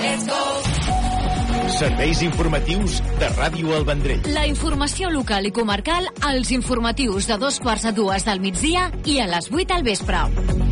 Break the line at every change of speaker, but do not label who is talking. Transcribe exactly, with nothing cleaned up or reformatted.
Let's go!
Serveis informatius de Ràdio El Vendrell.
La informació local i comarcal als informatius de dos quarts a dues del migdia i a les vuit al vespre.